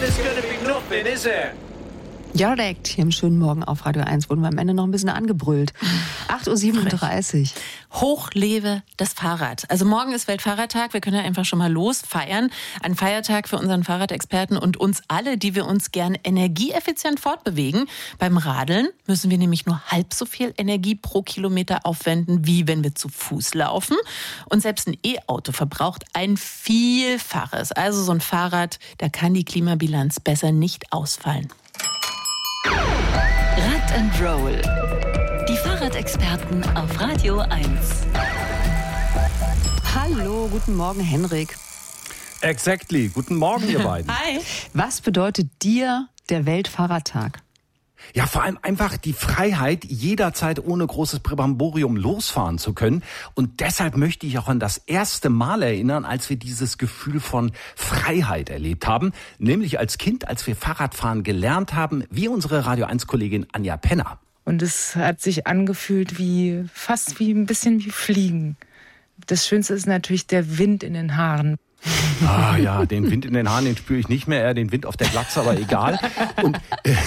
this gonna be nothing, is it? Ja, direkt hier im schönen Morgen auf Radio 1 wurden wir am Ende noch ein bisschen angebrüllt. 8.37 Uhr. Hoch lebe das Fahrrad. Also morgen ist Weltfahrradtag. Wir können ja einfach schon mal losfeiern. Ein Feiertag für unseren Fahrradexperten und uns alle, die wir uns gern energieeffizient fortbewegen. Beim Radeln müssen wir nämlich nur halb so viel Energie pro Kilometer aufwenden, wie wenn wir zu Fuß laufen. Und selbst ein E-Auto verbraucht ein Vielfaches. Also so ein Fahrrad, da kann die Klimabilanz besser nicht ausfallen. Rad and Roll. Die Fahrradexperten auf Radio 1. Hallo, guten Morgen, Henrik. Exactly. Guten Morgen, ihr beiden. Hi. Was bedeutet dir der Weltfahrradtag? Ja, vor allem einfach die Freiheit, jederzeit ohne großes Brimborium losfahren zu können. Und deshalb möchte ich auch an das erste Mal erinnern, als wir dieses Gefühl von Freiheit erlebt haben. Nämlich als Kind, als wir Fahrradfahren gelernt haben, wie unsere Radio 1-Kollegin Anja Penner. Und es hat sich angefühlt fast wie ein bisschen wie Fliegen. Das Schönste ist natürlich der Wind in den Haaren. Ah ja, den Wind in den Haaren, den spüre ich nicht mehr, eher den Wind auf der Glatze, aber egal. Und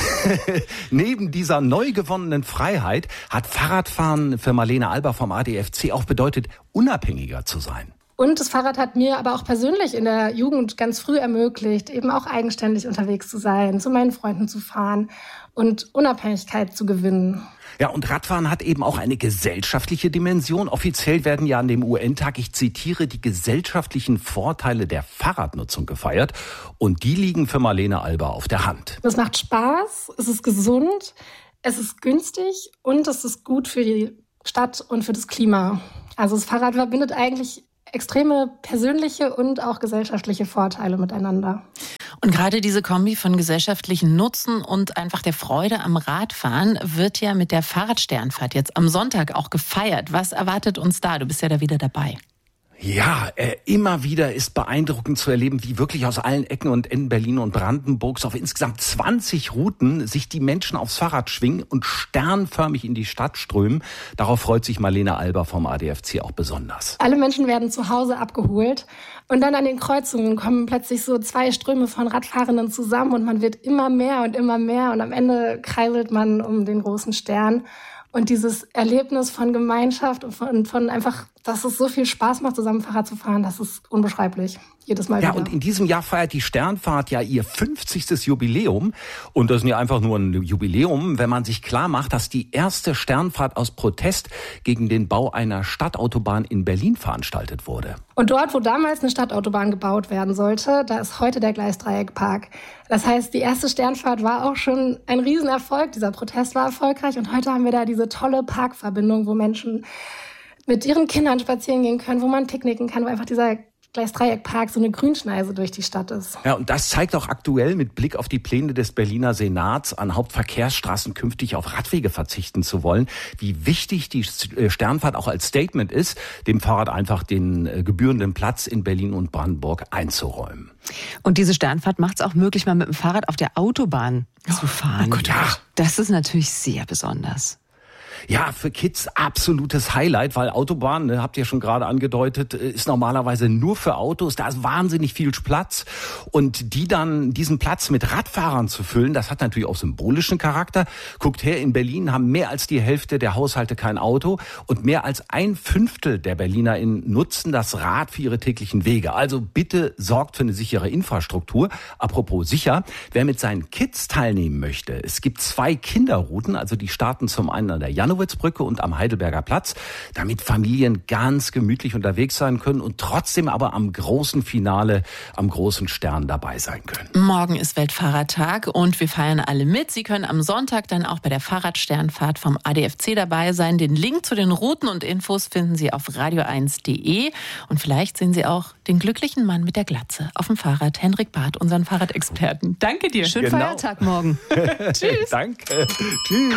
neben dieser neu gewonnenen Freiheit hat Fahrradfahren für Marlene Alber vom ADFC auch bedeutet, unabhängiger zu sein. Und das Fahrrad hat mir aber auch persönlich in der Jugend ganz früh ermöglicht, eben auch eigenständig unterwegs zu sein, zu meinen Freunden zu fahren und Unabhängigkeit zu gewinnen. Ja, und Radfahren hat eben auch eine gesellschaftliche Dimension. Offiziell werden ja an dem UN-Tag, ich zitiere, die gesellschaftlichen Vorteile der Fahrradnutzung gefeiert. Und die liegen für Marlene Alber auf der Hand. Es macht Spaß, es ist gesund, es ist günstig und es ist gut für die Stadt und für das Klima. Also das Fahrrad verbindet eigentlich extreme persönliche und auch gesellschaftliche Vorteile miteinander. Und gerade diese Kombi von gesellschaftlichen Nutzen und einfach der Freude am Radfahren wird ja mit der Fahrradsternfahrt jetzt am Sonntag auch gefeiert. Was erwartet uns da? Du bist ja da wieder dabei. Ja, immer wieder ist beeindruckend zu erleben, wie wirklich aus allen Ecken und Enden Berlin und Brandenburgs auf insgesamt 20 Routen sich die Menschen aufs Fahrrad schwingen und sternförmig in die Stadt strömen. Darauf freut sich Marlene Alber vom ADFC auch besonders. Alle Menschen werden zu Hause abgeholt und dann an den Kreuzungen kommen plötzlich so zwei Ströme von Radfahrenden zusammen und man wird immer mehr und am Ende kreiselt man um den großen Stern. Und dieses Erlebnis von Gemeinschaft und von einfach, dass es so viel Spaß macht, zusammen Fahrrad zu fahren, das ist unbeschreiblich. Jedes Mal wieder. Ja, und in diesem Jahr feiert die Sternfahrt ja ihr 50. Jubiläum. Und das ist nicht einfach nur ein Jubiläum, wenn man sich klar macht, dass die erste Sternfahrt aus Protest gegen den Bau einer Stadtautobahn in Berlin veranstaltet wurde. Und dort, wo damals eine Stadtautobahn gebaut werden sollte, da ist heute der Gleisdreieckpark. Das heißt, die erste Sternfahrt war auch schon ein Riesenerfolg. Dieser Protest war erfolgreich. Und heute haben wir da diese tolle Parkverbindung, wo Menschen mit ihren Kindern spazieren gehen können, wo man picknicken kann, wo einfach dieser Gleisdreieckpark so eine Grünschneise durch die Stadt ist. Ja, und das zeigt auch aktuell mit Blick auf die Pläne des Berliner Senats, an Hauptverkehrsstraßen künftig auf Radwege verzichten zu wollen, wie wichtig die Sternfahrt auch als Statement ist, dem Fahrrad einfach den gebührenden Platz in Berlin und Brandenburg einzuräumen. Und diese Sternfahrt macht es auch möglich, mal mit dem Fahrrad auf der Autobahn zu fahren. Oh Gott, ja. Das ist natürlich sehr besonders. Ja, für Kids absolutes Highlight, weil Autobahn, habt ihr schon gerade angedeutet, ist normalerweise nur für Autos. Da ist wahnsinnig viel Platz. Und diesen Platz mit Radfahrern zu füllen, das hat natürlich auch symbolischen Charakter. Guckt her, in Berlin haben mehr als die Hälfte der Haushalte kein Auto und mehr als 1/5 der BerlinerInnen nutzen das Rad für ihre täglichen Wege. Also bitte sorgt für eine sichere Infrastruktur. Apropos sicher, wer mit seinen Kids teilnehmen möchte, es gibt 2 Kinderrouten, also die starten zum einen an der Janowitzbrücke und am Heidelberger Platz, damit Familien ganz gemütlich unterwegs sein können und trotzdem aber am großen Finale, am großen Stern dabei sein können. Morgen ist Weltfahrradtag und wir feiern alle mit. Sie können am Sonntag dann auch bei der Fahrradsternfahrt vom ADFC dabei sein. Den Link zu den Routen und Infos finden Sie auf radio1.de und vielleicht sehen Sie auch den glücklichen Mann mit der Glatze auf dem Fahrrad, Henrik Barth, unseren Fahrradexperten. Danke dir. Schönen Feiertag morgen. Tschüss. Danke. Tschüss.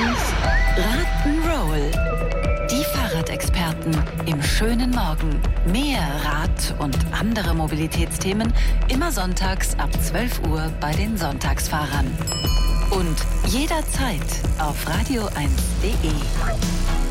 Rock'n'Roll. Die Fahrradexperten im schönen Morgen. Mehr Rad- und andere Mobilitätsthemen immer sonntags ab 12 Uhr bei den Sonntagsfahrern. Und jederzeit auf radio1.de.